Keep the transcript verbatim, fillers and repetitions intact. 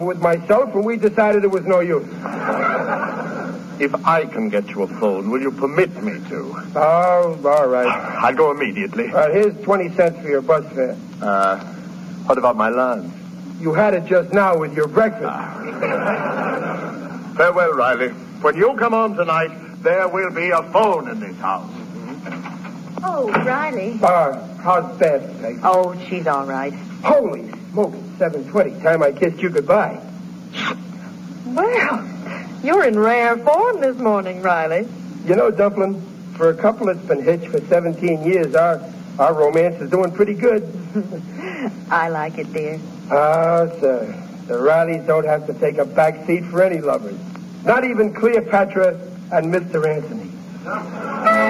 with myself, and we decided it was no use. If I can get you a phone, will you permit me to? Oh, all right. I'll go immediately. Uh, here's twenty cents for your bus fare. Uh, what about my lunch? You had it just now with your breakfast. Ah. Farewell, Riley. When you come home tonight, there will be a phone in this house. Oh, Riley. Uh, how's Beth, Peg? Oh, she's all right. Holy smoke, seven twenty. Time I kissed you goodbye. Well, you're in rare form this morning, Riley. You know, Dumplin', for a couple that's been hitched for seventeen years, our our romance is doing pretty good. I like it, dear. Ah, sir. The Rileys don't have to take a back seat for any lovers. Not even Cleopatra and Mister Anthony.